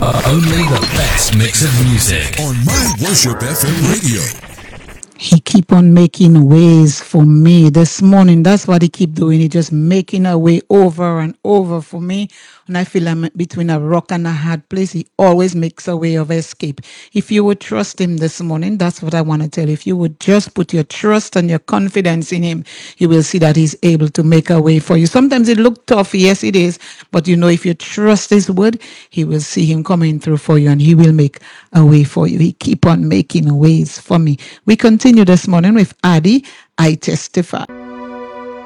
Only the best mix of music on My Worship FM radio. He keep on making ways for me this morning. That's what he keep doing. He just making a way over and over for me. When I feel I'm between a rock and a hard place, he always makes a way of escape. If you would trust him this morning, that's what I want to tell you. If you would just put your trust and your confidence in him, you will see that he's able to make a way for you. Sometimes it looks tough. Yes, it is. But you know, if you trust his word, he will see him coming through for you and he will make a way for you. He keep on making ways for me. We continue this morning with Addy, I Testify.